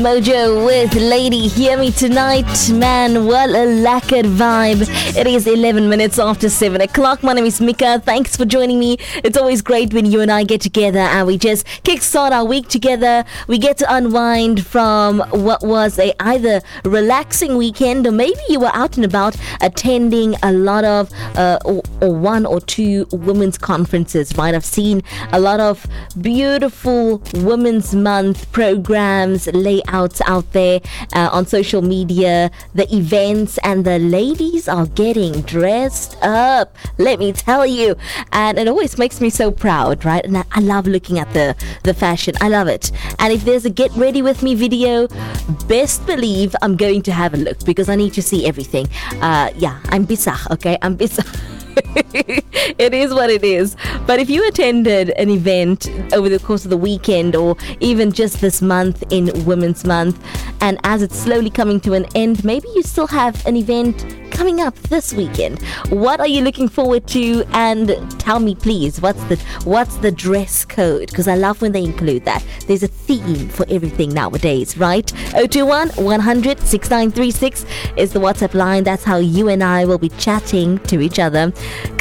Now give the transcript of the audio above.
Mojo with Lady Hear Me Tonight. Man, what a lacquered vibe. It is 11 minutes after 7 o'clock. My name is Mika. Thanks for joining me. It's always great when you and I get together and we just kickstart our week together. We get to unwind from what was a either relaxing weekend or maybe you were out and about attending a lot of or one or two women's conferences, right? I've seen a lot of beautiful Women's Month programs, layouts out there on social media, the events, and the ladies are getting dressed up, let me tell you, and it always makes me so proud, right? And I love looking at the fashion. I love it. And if there's a get ready with me video, best believe I'm going to have a look because I need to see everything. I'm bizarre, okay? I'm bizarre. It is what it is. But if you attended an event over the course of the weekend or even just this month in Women's Month, and as it's slowly coming to an end, maybe you still have an event coming up this weekend. What are you looking forward to? And tell me, please, what's the dress code? Because I love when they include that. There's a theme for everything nowadays, right? 021 100 6936 is the WhatsApp line. That's how you and I will be chatting to each other.